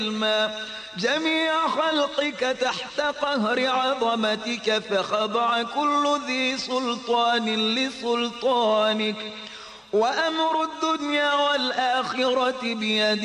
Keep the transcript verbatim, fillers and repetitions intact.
جميع خلقك تحت قهر عظمتك، فخضع كل ذي سلطان لسلطانك، وأمر الدنيا والآخرة بيدك.